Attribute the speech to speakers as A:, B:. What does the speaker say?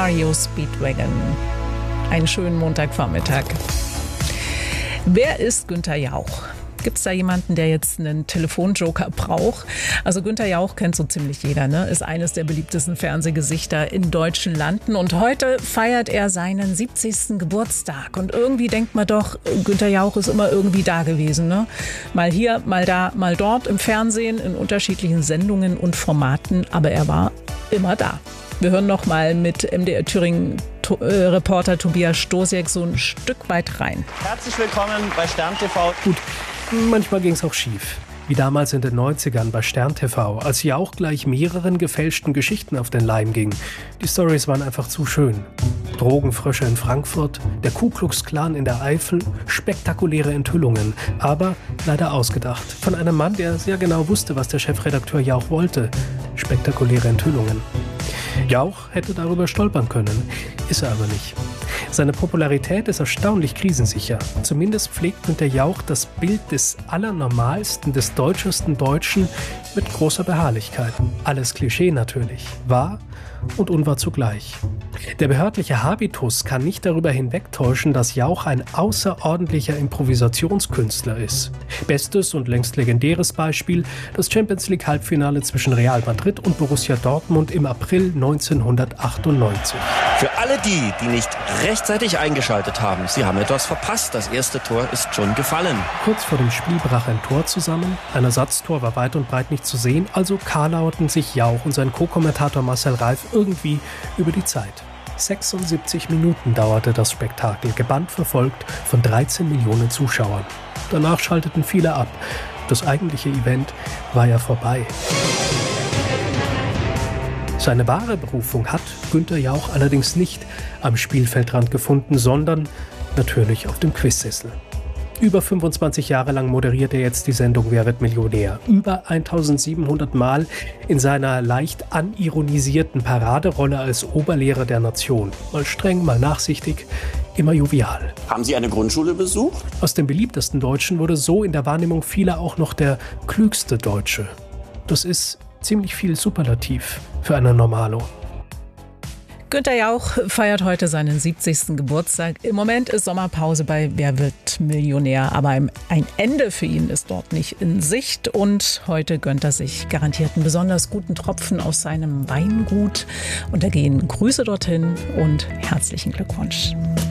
A: REO Speedwagon. Einen schönen Montagvormittag. Wer ist Günther Jauch? Gibt es da jemanden, der jetzt einen Telefonjoker braucht? Also Günther Jauch kennt so ziemlich jeder, ne? Ist eines der beliebtesten Fernsehgesichter in deutschen Landen. Und heute feiert er seinen 70. Geburtstag. Und irgendwie denkt man doch, Günther Jauch ist immer irgendwie da gewesen, ne? Mal hier, mal da, mal dort im Fernsehen, in unterschiedlichen Sendungen und Formaten. Aber er war immer da. Wir hören noch mal mit MDR Thüringen Reporter Tobias Stosiek so ein Stück weit rein.
B: Herzlich willkommen bei Stern TV.
C: Gut, manchmal ging es auch schief. Wie damals in den 90ern bei Stern TV, als Jauch gleich mehreren gefälschten Geschichten auf den Leim ging. Die Storys waren einfach zu schön. Drogenfrösche in Frankfurt, der Ku Klux Klan in der Eifel, spektakuläre Enthüllungen, aber leider ausgedacht. Von einem Mann, der sehr genau wusste, was der Chefredakteur Jauch wollte. Spektakuläre Enthüllungen. Jauch hätte darüber stolpern können, ist er aber nicht. Seine Popularität ist erstaunlich krisensicher. Zumindest pflegt Günther Jauch das Bild des Allernormalsten, des deutschesten Deutschen mit großer Beharrlichkeit. Alles Klischee natürlich, wahr und unwahr zugleich. Der behördliche Habitus kann nicht darüber hinwegtäuschen, dass Jauch ein außerordentlicher Improvisationskünstler ist. Bestes und längst legendäres Beispiel: das Champions-League-Halbfinale zwischen Real Madrid und Borussia Dortmund im April 1998.
B: Für alle die nicht rechtzeitig eingeschaltet haben, sie haben etwas verpasst. Das erste Tor ist schon gefallen.
C: Kurz vor dem Spiel brach ein Tor zusammen. Ein Ersatztor war weit und breit nicht zu sehen, also karlauerten sich Jauch und sein Co-Kommentator Marcel Reif irgendwie über die Zeit. 76 Minuten dauerte das Spektakel, gebannt verfolgt von 13 Millionen Zuschauern. Danach schalteten viele ab. Das eigentliche Event war ja vorbei. Seine wahre Berufung hat Günther Jauch allerdings nicht am Spielfeldrand gefunden, sondern natürlich auf dem Quizsessel. Über 25 Jahre lang moderiert er jetzt die Sendung Wer wird Millionär? Über 1700 Mal in seiner leicht anironisierten Paraderolle als Oberlehrer der Nation. Mal streng, mal nachsichtig, immer jovial.
B: Haben Sie eine Grundschule besucht?
C: Aus dem beliebtesten Deutschen wurde so in der Wahrnehmung vieler auch noch der klügste Deutsche. Das ist ziemlich viel Superlativ für einen Normalo.
A: Günther Jauch feiert heute seinen 70. Geburtstag. Im Moment ist Sommerpause bei Wer wird Millionär, aber ein Ende für ihn ist dort nicht in Sicht. Und heute gönnt er sich garantiert einen besonders guten Tropfen aus seinem Weingut. Und da gehen Grüße dorthin und herzlichen Glückwunsch.